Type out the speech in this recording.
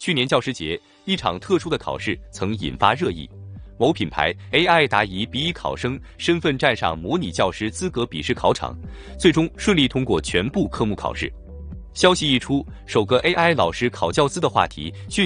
去年教师节，一场特殊的考试曾引发热议。某品牌 AI 答疑笔译考生身份站上模拟教师资格笔试考场，最终顺利通过全部科目考试。消息一出，首个 AI 老师考教资的话题迅